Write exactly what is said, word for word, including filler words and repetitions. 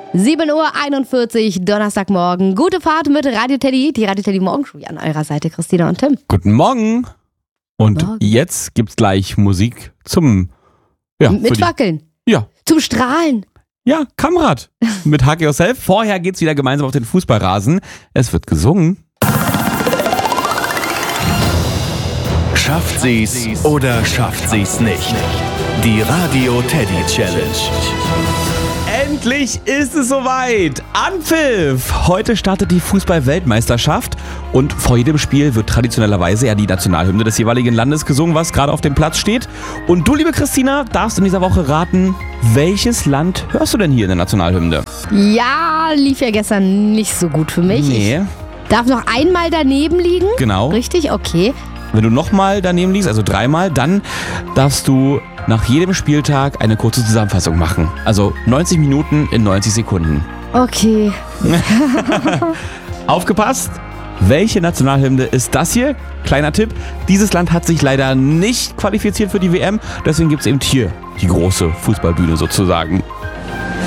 sieben Uhr einundvierzig, Donnerstagmorgen. Gute Fahrt mit Radio Teddy. Die Radio Teddy Morgenschule an eurer Seite, Christina und Tim. Guten Morgen. Und Morgen. Jetzt gibt's gleich Musik zum... Ja, Mit Wackeln. Ja. Zum Strahlen. Ja, Kamrad. Mit Hug Yourself. Vorher geht's wieder gemeinsam auf den Fußballrasen. Es wird gesungen. Schafft sie's oder schafft sie's nicht? Die Radio Teddy Challenge. Endlich ist es soweit. Anpfiff! Heute startet die Fußball-Weltmeisterschaft und vor jedem Spiel wird traditionellerweise ja die Nationalhymne des jeweiligen Landes gesungen, was gerade auf dem Platz steht. Und du, liebe Christina, darfst in dieser Woche raten, welches Land hörst du denn hier in der Nationalhymne? Ja, lief ja gestern nicht so gut für mich. Nee. Ich darf noch einmal daneben liegen. Genau. Richtig? Okay. Wenn du nochmal daneben liegst, also dreimal, dann darfst du nach jedem Spieltag eine kurze Zusammenfassung machen. Also neunzig Minuten in neunzig Sekunden. Okay. Aufgepasst! Welche Nationalhymne ist das hier? Kleiner Tipp, dieses Land hat sich leider nicht qualifiziert für die W M, deswegen gibt es eben hier die große Fußballbühne sozusagen.